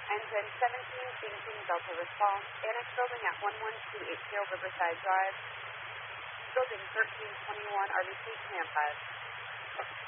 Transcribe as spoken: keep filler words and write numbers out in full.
Engine seventeen, Beijing Delta response. Annex building at one one two eight zero Riverside Drive. Building thirteen twenty-one, R B C, command five.